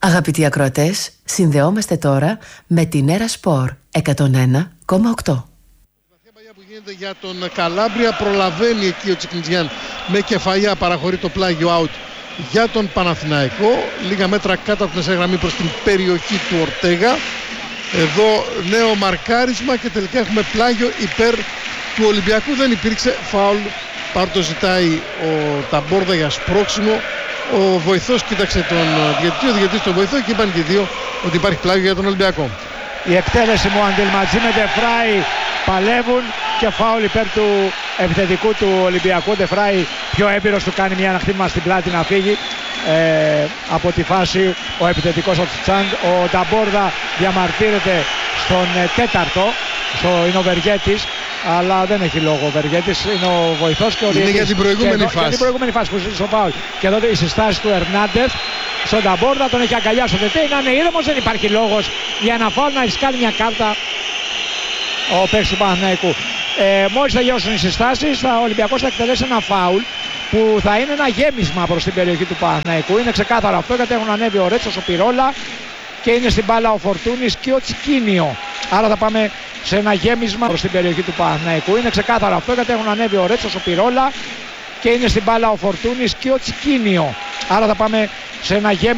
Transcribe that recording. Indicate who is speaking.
Speaker 1: Αγαπητοί ακροατές, συνδεόμαστε τώρα με την Έρα Σπορ 101,8.
Speaker 2: Που γίνεται για τον Καλάμπρια, προλαβαίνει εκεί ο Τσικνιτζιάν με κεφαλιά, παραχωρεί το πλάγιο out για τον Παναθηναϊκό, λίγα μέτρα κάτω από την μεσαία γραμμή προς την περιοχή του Ορτέγα. Εδώ νέο μαρκάρισμα και τελικά έχουμε πλάγιο υπέρ του Ολυμπιακού. Δεν υπήρξε φάουλ, πάρ' το ζητάει ο Ταμπόρδα για σπρώξιμο. Ο βοηθός κοίταξε τον διαιτητή, ο διαιτητής τον βοηθό και είπαν και οι δύο ότι υπάρχει πλάγιο για τον Ολυμπιακό.
Speaker 3: Η εκτέλεση μου Αντελματζή με Ντεφράι παλεύουν και φάουλ υπέρ του επιθετικού του Ολυμπιακού. Ντεφράι πιο έμπειρος, του κάνει μια αναχτήμα στην πλάτη να φύγει από τη φάση ο επιθετικός ο Τσάντ. Ο Νταμπόρδα διαμαρτύρεται στον τέταρτο, είναι ο Βεργέτης, αλλά δεν έχει λόγο ο Βεργέτης, είναι ο βοηθός και ο διαιτητής.
Speaker 2: Είναι για την προηγούμενη φάση.
Speaker 3: Για την προηγούμενη φάση που ζήτησε ο φάουλ. Και εδώ οι συστάσεις του Ερνάντεθ στον Νταμπόρδα, τον έχει αγκαλιάσει ο Τετέ, να είναι ήρεμος, δεν υπάρχει λόγος για ένα φάουλ, να ρισκάρει μια κάρτα ο παίκτης του Παναθηναϊκού. Μόλις θα τελειώσουν οι συστάσεις, ο Ολυμπιακός θα εκτελέσει ένα φάουλ που θα είναι ένα γέμισμα προς την περιοχή του Παναθηναϊκού. Είναι ξεκάθαρο αυτό, γιατί έχουν ανέβει ο Ρέτσος, ο Πυρόλα και είναι στην μπάλα ο Φορτούνης και ο Τσικίνιο. Άρα θα πάμε σε ένα γέμισμα προς την περιοχή του Παναθηναϊκού. Είναι ξεκάθαρο αυτό, γιατί έχουν ανέβει ο Ρέτσος, ο Πυρόλα και είναι στην μπάλα ο Φορτούνης και ο Τσικίνιο. Άρα θα πάμε σε ένα γέμισμα.